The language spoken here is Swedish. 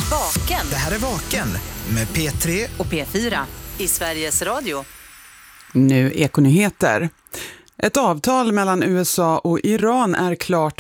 Vaken. Det här är Vaken med P3 och P4 i Sveriges Radio. Nu Ekonyheter. Ett avtal mellan USA och Iran är klart